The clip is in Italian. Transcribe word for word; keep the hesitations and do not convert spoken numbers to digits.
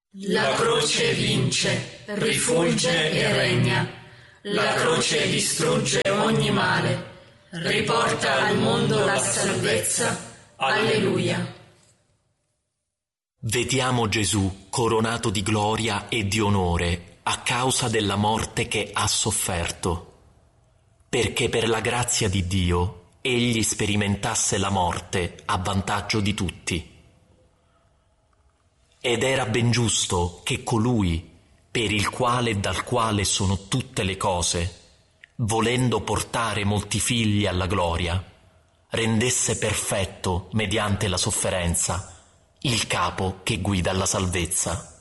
La croce vince, rifugge e regna. La croce distrugge ogni male, riporta al mondo la salvezza. Alleluia. Vediamo Gesù coronato di gloria e di onore a causa della morte che ha sofferto, perché per la grazia di Dio egli sperimentasse la morte a vantaggio di tutti. Ed era ben giusto che colui, per il quale e dal quale sono tutte le cose, volendo portare molti figli alla gloria, rendesse perfetto, mediante la sofferenza, il capo che guida alla salvezza.